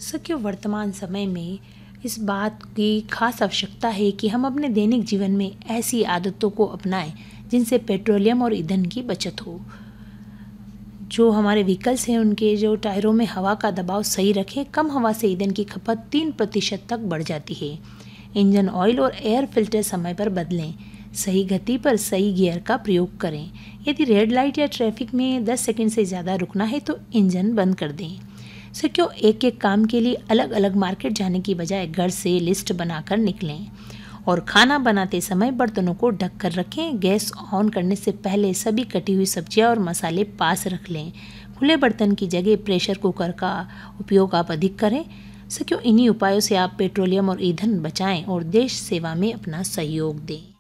सख्य वर्तमान समय में इस बात की खास आवश्यकता है कि हम अपने दैनिक जीवन में ऐसी आदतों को अपनाएं जिनसे पेट्रोलियम और ईंधन की बचत हो। जो हमारे व्हीकल्स हैं उनके जो टायरों में हवा का दबाव सही रखें। कम हवा से ईंधन की खपत 3% तक बढ़ जाती है। इंजन ऑयल और एयर फिल्टर समय पर बदलें। सही गति पर सही गियर का प्रयोग करें। यदि रेड लाइट या ट्रैफिक में 10 सेकंड से ज़्यादा रुकना है तो इंजन बंद कर दें। क्यों एक एक काम के लिए अलग अलग मार्केट जाने की बजाय घर से लिस्ट बनाकर निकलें। और खाना बनाते समय बर्तनों को ढक कर रखें। गैस ऑन करने से पहले सभी कटी हुई सब्जियां और मसाले पास रख लें। खुले बर्तन की जगह प्रेशर कुकर का उपयोग आप अधिक करें। क्यों इन्हीं उपायों से आप पेट्रोलियम और ईंधन बचाएं और देश सेवा में अपना सहयोग दें।